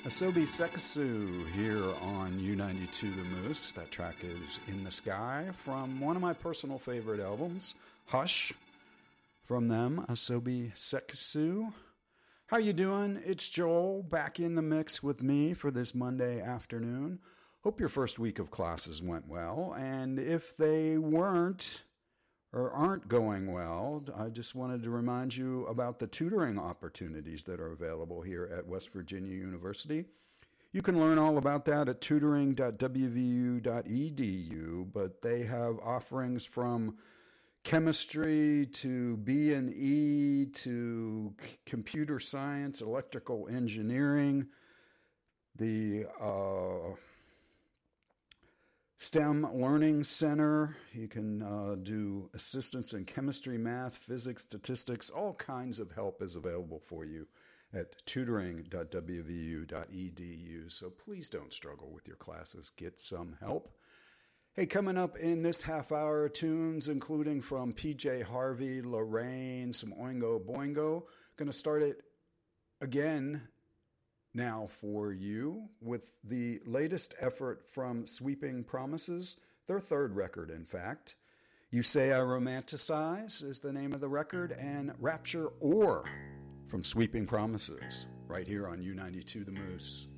Asobi Sekisui here on U92 The Moose. That track is In the Sky from one of my personal favorite albums, Hush. From them, Asobi Sekisui. How you doing? It's Joel back in the mix with me for this Monday afternoon. Hope your first week of classes went well, and if they weren't or aren't going well, I just wanted to remind you about the tutoring opportunities that are available here at West Virginia University. You can learn all about that at tutoring.wvu.edu, but they have offerings from chemistry to B&E to computer science, electrical engineering, the STEM Learning Center. You can do assistance in chemistry, math, physics, statistics. All kinds of help is available for you at tutoring.wvu.edu. So please don't struggle with your classes. Get some help. Hey, coming up in this half hour, tunes including from PJ Harvey, Lorraine, some Oingo Boingo. Going to start it again now for you with the latest effort from Sweeping Promises, their third record, in fact. You Say I Romanticize is the name of the record, and Rapture Or from Sweeping Promises, right here on U92 The Moose.